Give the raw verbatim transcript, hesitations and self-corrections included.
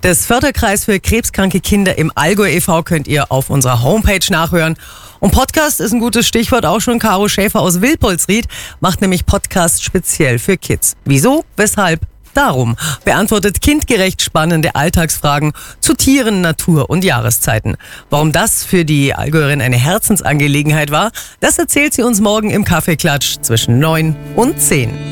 Das Förderkreis für krebskranke Kinder im Allgäu e V könnt ihr auf unserer Homepage nachhören. Und Podcast ist ein gutes Stichwort, auch schon Caro Schäfer aus Wilpolsried macht nämlich Podcast speziell für Kids. Wieso? Weshalb? Darum beantwortet kindgerecht spannende Alltagsfragen zu Tieren, Natur und Jahreszeiten. Warum das für die Allgäuerin eine Herzensangelegenheit war, das erzählt sie uns morgen im Kaffeeklatsch zwischen neun und zehn.